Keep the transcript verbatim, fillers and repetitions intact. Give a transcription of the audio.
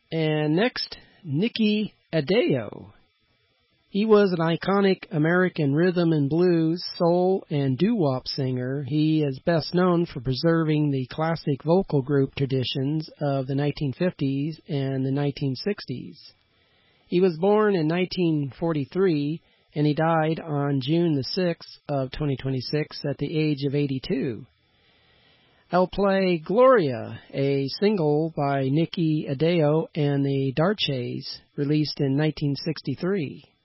And next, Nicky Adeo. He was an iconic American rhythm and blues, soul, and doo-wop singer. He is best known for preserving the classic vocal group traditions of the nineteen fifties and the nineteen sixties. He was born in nineteen forty-three, and he died on June the sixth of twenty twenty-six at the age of eighty-two. I'll play Gloria, a single by Nicky Adeo and the Darches, released in nineteen sixty-three.